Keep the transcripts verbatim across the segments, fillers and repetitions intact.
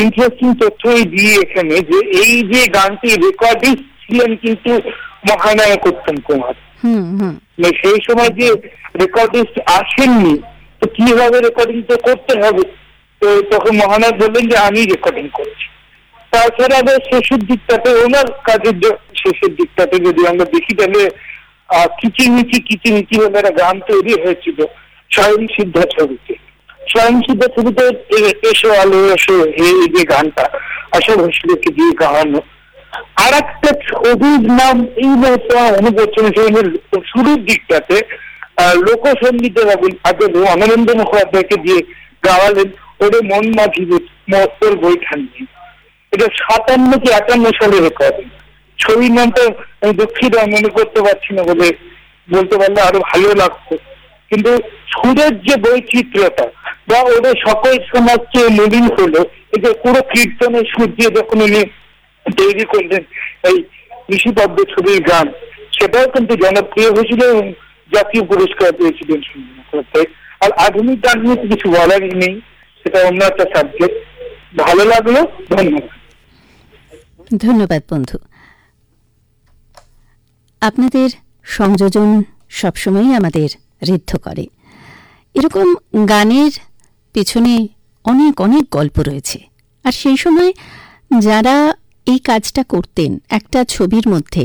Interesting তথ্যই দিই এখানে, যে এই যে গানটি রেকর্ডিং ছিলেন কিন্তু মহানায়ক উত্তম কুমার। সেই সময় যে রেকর্ডিস্ট আসেননি, তো কিভাবে রেকর্ডিং তো করতে হবে, তো তখন মহানায়ক বললেন যে আমি রেকর্ডিং করছি। তাছাড়া আবার শেষের দিকটাতে, ওনার কাজের শেষের দিকটাতে যদি আমরা দেখি, তাহলে আহ কিচিমিচি কিচিমিচি বলে একটা গান তৈরি হয়েছিল স্বয়ং সিদ্ধা ছবিতে। স্বয়ং সিদ্ধা ছবিতে এসো আলো এসো, এই যে গানটা আসল হোসেনকে দিয়ে গাওয়ানো। আর একটা ছবির নাম এই মুহূর্তে অনুবর্তন শুরুর দিকটাতে লোকসঙ্গীতের আদলে অনন্দ মুখোপাধ্যায়কে দিয়ে গাওয়ালেন ওরে মন মাঝি তোর বৈঠান নিয়ে। এটা সাতান্ন কি আটান্ন সালে রেকর্ডিং। ছবির নামটা আমি দুঃখিত মনে করতে পারছি না বলে, বলতে পারলে আরো ভালো লাগতো। কিন্তু সুরের যে বৈচিত্র্যতা বা ওদের সকল সমাজকে মলিন হলো, এটা পুরো কীর্তনের সুর দিয়ে যখন উনি তৈরি করলেন এই ঋষিপদ্ম ছবির গান, সেটাও কিন্তু জনপ্রিয় হয়েছিল এবং জাতীয় পুরস্কার পেয়েছিলেন সুনীল মুখোপাধ্যায়। আর আধুনিক গান নিয়ে কিছু বলারই নেই, সেটা অন্য একটা সাবজেক্ট। ভালো লাগলো, ধন্যবাদ। ধন্যবাদ বন্ধু। আপনাদের সংযোজন সবসময় আমাদের ঋদ্ধ করে। এরকম গানের পিছনে অনেক অনেক গল্প রয়েছে। আর সেই সময় যারা এই কাজটা করতেন, একটা ছবির মধ্যে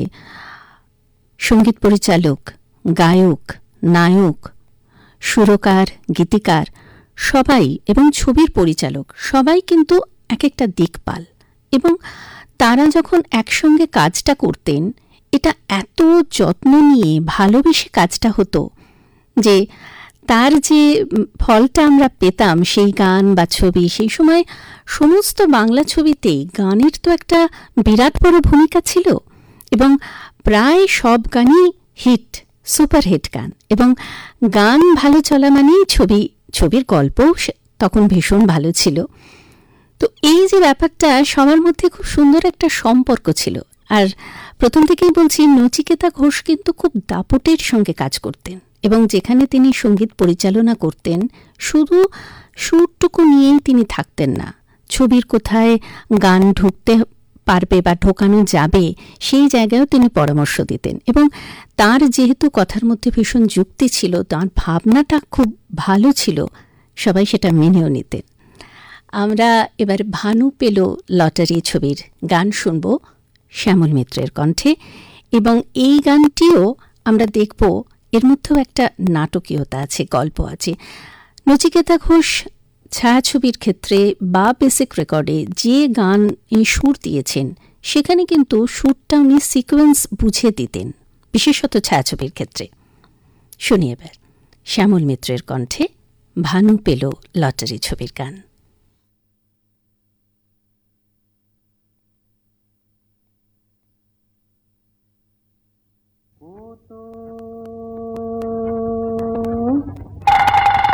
সঙ্গীত পরিচালক, গায়ক, নায়ক, সুরকার, গীতিকার সবাই এবং ছবির পরিচালক সবাই কিন্তু এক একটা দিকপাল, এবং তারা যখন একসঙ্গে কাজটা করতেন, এটা এত যত্ন নিয়ে ভালোবেসে কাজটা হতো যে তার যে ফলটা আমরা পেতাম, সেই গান বা ছবি। সেই সময় সমস্ত বাংলা ছবিতেই গানের তো একটা বিরাট বড় ভূমিকা ছিল, এবং প্রায় সব গানই হিট, সুপারহিট গান। এবং গান ভালো চলা মানেই ছবি, ছবির গল্পও তখন ভীষণ ভালো ছিল। তো এই যে ব্যাপারটা, সবার মধ্যে খুব সুন্দর একটা সম্পর্ক ছিল। আর প্রথম থেকেই বলছি, নচিকেতা ঘোষ কিন্তু খুব দাপটের সঙ্গে কাজ করতেন, এবং যেখানে তিনি সঙ্গীত পরিচালনা করতেন, শুধু সুরটুকু নিয়েই তিনি থাকতেন না। ছবির কোথায় গান ঢুকতে পারবে বা ঢোকানো যাবে, সেই জায়গায়ও তিনি পরামর্শ দিতেন। এবং তার যেহেতু কথার মধ্যে ভীষণ যুক্তি ছিল, তার ভাবনাটা খুব ভালো ছিল, সবাই সেটা মেনেও নিতেন। আমরা এবার ভানু পেল লটারি ছবির গান শুনব শ্যামল মিত্রের কণ্ঠে, এবং এই গানটিও আমরা দেখব এর মধ্যেও একটা নাটকীয়তা আছে, গল্প আছে। নচিকেতা ঘোষ ছায়াছবির ক্ষেত্রে বা বেসিক রেকর্ডে যে গান এই সুর দিয়েছেন, সেখানে কিন্তু সুরটা উনি সিকোয়েন্স বুঝে দিতেন, বিশেষত ছায়াছবির ক্ষেত্রে। শুনি এবার শ্যামল মিত্রের কণ্ঠে ভানু পেল লটারি ছবির গান। ও তো